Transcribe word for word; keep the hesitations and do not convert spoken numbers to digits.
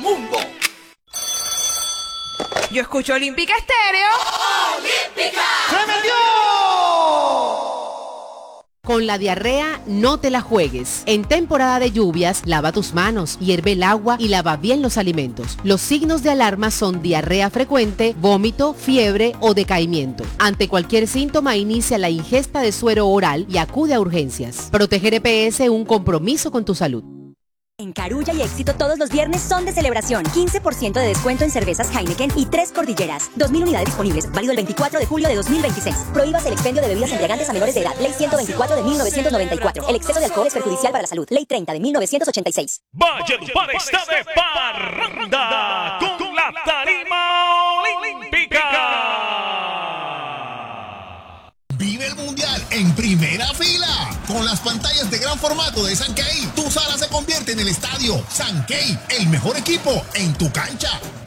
mundo. Yo escucho Olímpica Estéreo. ¡Olímpica! ¡Se metió! Con la diarrea no te la juegues. En temporada de lluvias, lava tus manos, hierve el agua y lava bien los alimentos. Los signos de alarma son diarrea frecuente, vómito, fiebre o decaimiento. Ante cualquier síntoma, inicia la ingesta de suero oral y acude a urgencias. Proteger E P S, un compromiso con tu salud. En Carulla y Éxito todos los viernes son de celebración. quince por ciento de descuento en cervezas Heineken y tres cordilleras. dos mil unidades disponibles. Válido el veinticuatro de julio de dos mil veintiséis. Prohíbas el expendio de bebidas embriagantes a menores de edad. Ley ciento veinticuatro de mil novecientos noventa y cuatro. El exceso de alcohol es perjudicial para la salud. Ley treinta de mil novecientos ochenta y seis. Valledupar está de parranda con la tarima olímpica. Vive el Mundial en primera fila. Con las pantallas de gran formato de Sankey, tu sala se convierte en el estadio. Sankey, el mejor equipo en tu cancha.